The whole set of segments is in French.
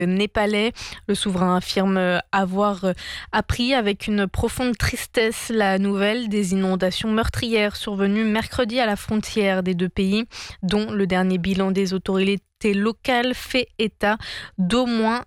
népalais. Le souverain affirme avoir appris avec une profonde tristesse la nouvelle des inondations meurtrières survenues mercredi à la frontière des deux pays, dont le dernier bilan des autorités locales fait état d'au moins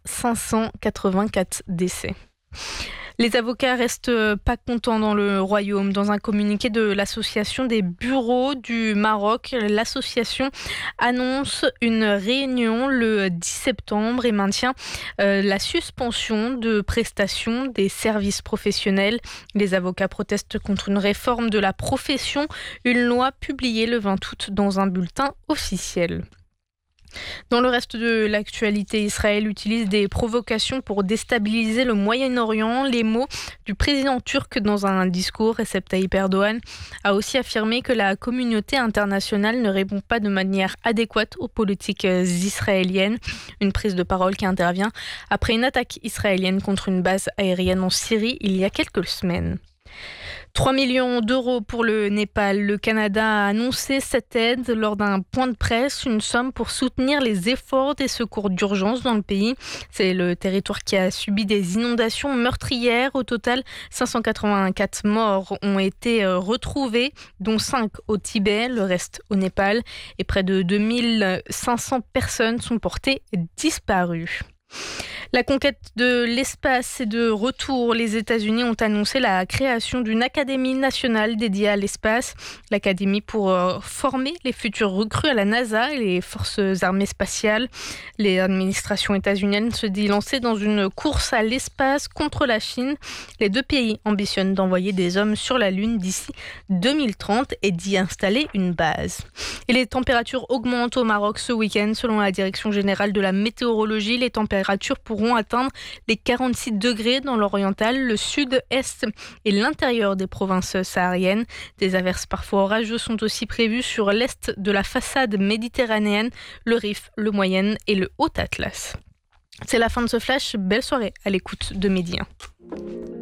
584 décès. Les avocats restent pas contents dans le royaume. Dans un communiqué de l'association des bureaux du Maroc, l'association annonce une réunion le 10 septembre et maintient la suspension de prestations des services professionnels. Les avocats protestent contre une réforme de la profession, une loi publiée le 20 août dans un bulletin officiel. Dans le reste de l'actualité, Israël utilise des provocations pour déstabiliser le Moyen-Orient. Les mots du président turc dans un discours, Recep Tayyip Erdogan, a aussi affirmé que la communauté internationale ne répond pas de manière adéquate aux politiques israéliennes. Une prise de parole qui intervient après une attaque israélienne contre une base aérienne en Syrie il y a quelques semaines. 3 millions d'euros pour le Népal. Le Canada a annoncé cette aide lors d'un point de presse, une somme pour soutenir les efforts des secours d'urgence dans le pays. C'est le territoire qui a subi des inondations meurtrières. Au total, 584 morts ont été retrouvés, dont 5 au Tibet, le reste au Népal. Et près de 2500 personnes sont portées disparues. La conquête de l'espace est de retour. Les États-Unis ont annoncé la création d'une académie nationale dédiée à l'espace. L'académie pour former les futurs recrues à la NASA et les forces armées spatiales. L'administration états-unienne se dit lancée dans une course à l'espace contre la Chine. Les deux pays ambitionnent d'envoyer des hommes sur la Lune d'ici 2030 et d'y installer une base. Et les températures augmentent au Maroc ce week-end. Selon la Direction générale de la météorologie, les températures pourront atteindre les 46 degrés dans l'oriental, le sud-est et l'intérieur des provinces sahariennes. Des averses parfois orageuses sont aussi prévues sur l'est de la façade méditerranéenne, le Rif, le Moyen et le Haut Atlas. C'est la fin de ce flash. Belle soirée à l'écoute de Midi 1.